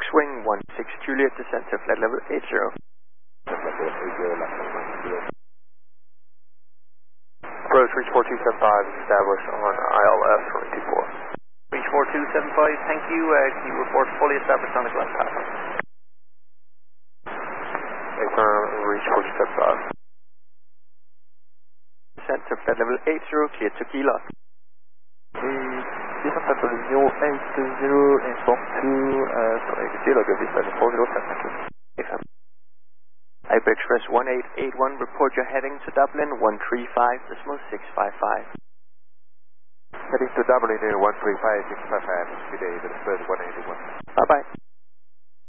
X-Wing 16 Juliet, descent to flight level 80. Approach reach 4275 is established on ILS 24. Reach 4275, thank you. Can you report fully established on the glide path? Affirm, reach 4275. Descent to flight level 80, clear to key lock. Descent level 080, inform to, sorry, kilo will be 740 FM. Iber Express 1881, report your heading to Dublin 135.655. Heading to Dublin 135.655, good day, the Express 181. Bye-bye.